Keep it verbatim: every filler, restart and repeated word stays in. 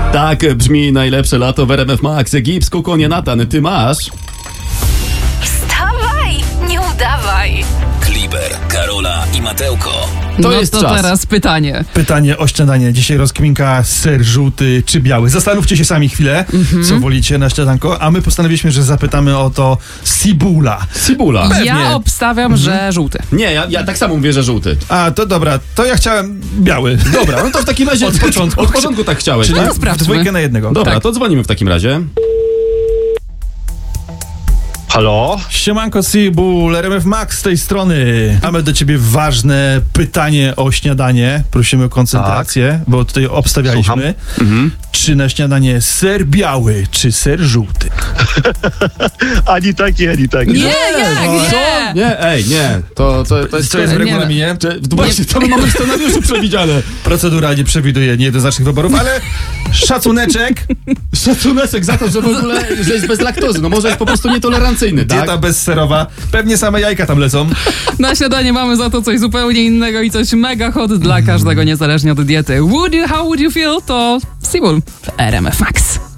Tak brzmi najlepsze lato w R M F Max. Gips, Kukonie, Natan, ty masz? Wstawaj, nie udawaj. Kliber, Karola i Matełko. To no jest to czas. teraz pytanie. Pytanie o śniadanie. Dzisiaj rozkminka ser żółty czy biały. Zastanówcie się sami chwilę, Mhm. co wolicie na śniadanko, a my postanowiliśmy, że zapytamy o to Sibula. Cibula. Pewnie. Ja obstawiam, że żółty. Nie, ja, ja tak samo mówię, że żółty. A, to dobra, to ja chciałem biały. Dobra, no to w takim razie Od początku. Od początku tak chciałeś, Czyli No tak? to sprawdźmy. dwójkę na jednego. Dobra, tak. to dzwonimy w takim razie. Halo? Siemanko Sibul, R M F Max z tej strony. Mamy do ciebie ważne pytanie o śniadanie. Prosimy o koncentrację, Tak. bo tutaj obstawialiśmy. Mhm. Czy na śniadanie ser biały, czy ser żółty? Ani taki, ani taki. Nie, jak, nie! Nie, ej, nie. To, to, to jest... Co jest w nie, regulaminie? Czy- Właśnie, to my mamy w scenariuszu przewidziane. Procedura nie przewiduje niejednoznacznych wyborów, ale szacuneczek. Szacunek za to, że w ogóle że jest bez laktozy. No może jest po prostu nietolerancyjny, tak? Dieta bezserowa. Pewnie same jajka tam lecą. Na śniadanie mamy za to coś zupełnie innego i coś mega hot dla każdego, niezależnie od diety. Would you, how would you feel? To Sibul w R M F Max.